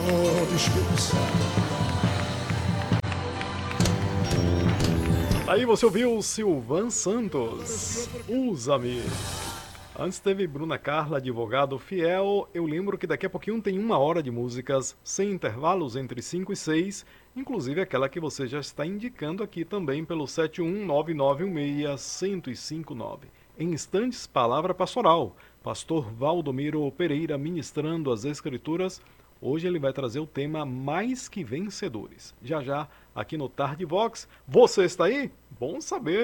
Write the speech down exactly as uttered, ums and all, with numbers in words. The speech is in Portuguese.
Oh, Espírito Santo. Aí você ouviu Silvan Santos, Usa-me. Antes teve Bruna Carla, Advogado Fiel. Eu lembro que daqui a pouquinho tem uma hora de músicas sem intervalos entre cinco e seis, inclusive aquela que você já está indicando aqui também pelo sete um nove nove um seis zero cinco nove. Em instantes, Palavra Pastoral. Pastor Valdomiro Pereira ministrando as Escrituras. Hoje ele vai trazer o tema Mais que Vencedores. Já já, aqui no Tarde Vox. Você está aí? Bom saber!